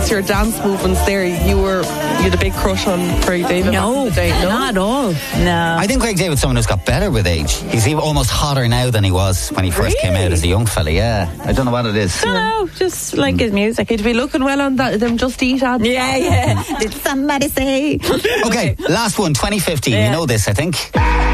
amongst your dance movements there, you had a big crush on Craig David? No, back in the day, no? not at all. No. I think Craig David's someone who's got better with age. He's even almost hotter now than he was when he first came out as a young fella. Yeah, I don't know what it is. I don't know, just like his music. He'd be looking well on them Just Eat ads. Yeah. Did somebody say? Okay, last one, 2015. You know this, I think.